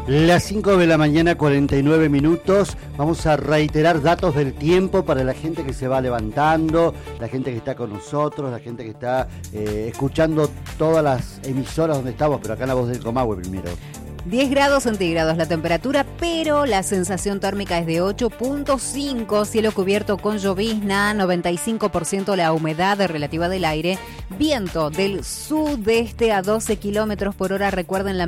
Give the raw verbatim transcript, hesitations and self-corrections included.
Las cinco de la mañana, cuarenta y nueve minutos. Vamos a reiterar datos del tiempo para la gente que se va levantando, la gente que está con nosotros, la gente que está eh, escuchando todas las emisoras donde estamos, pero acá en La Voz del Comahue primero. diez grados centígrados la temperatura, pero la sensación térmica es de ocho punto cinco, cielo cubierto con llovizna, noventa y cinco por ciento la humedad relativa del aire, viento del sudeste a doce kilómetros por hora, recuerden la